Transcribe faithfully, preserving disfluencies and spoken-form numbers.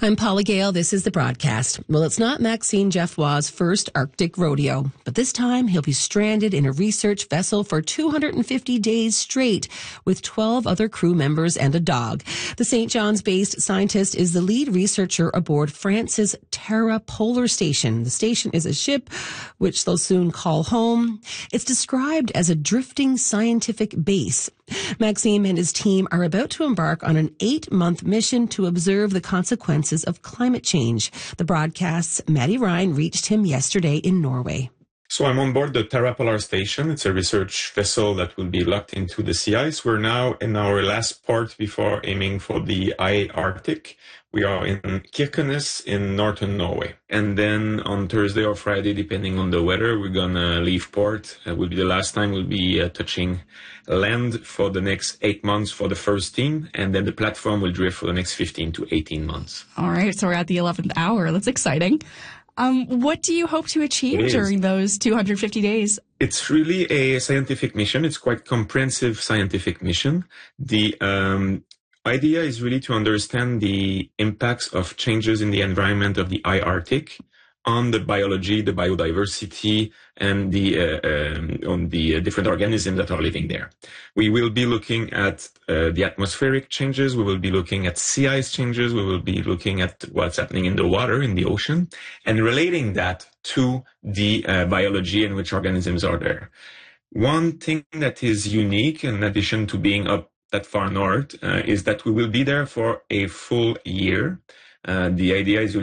I'm Paula Gale. This is the broadcast. Well, it's not Maxime Geoffroy's first Arctic rodeo, but this time he'll be stranded in a research vessel for two hundred fifty days straight with twelve other crew members and a dog. The Saint John's-based scientist is the lead researcher aboard France's Terra Polar Station. The station is a ship which they'll soon call home. It's described as a drifting scientific base. Maxime and his team are about to embark on an eight-month mission to observe the consequences of climate change. The broadcast's Maddie Ryan reached him yesterday in Norway. So I'm on board the Terra Polar Station. It's a research vessel that will be locked into the sea ice. We're now in our last port before aiming for the high Arctic. We are in Kirkenes in northern Norway. And then on Thursday or Friday, depending on the weather, we're going to leave port. It will be the last time we'll be uh, touching land for the next eight months for the first team. And then the platform will drift for the next fifteen to eighteen months. All right. So we're at the eleventh hour. That's exciting. Um, what do you hope to achieve during those two hundred fifty days? It's really a scientific mission. It's quite comprehensive scientific mission. The um, idea is really to understand the impacts of changes in the environment of the high Arctic on the biology, the biodiversity, and the uh, um, on the uh, different organisms that are living there. We will be looking at uh, the atmospheric changes. We will be looking at sea ice changes. We will be looking at what's happening in the water, in the ocean, and relating that to the uh, biology and which organisms are there. One thing that is unique, in addition to being up that far north, uh, is that we will be there for a full year. Uh, the idea is really